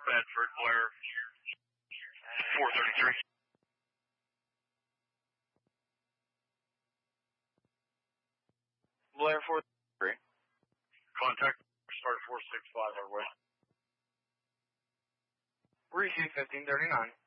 Bedford, Blair 433. Blair 433. Contact start 465 our way. Receive 1539.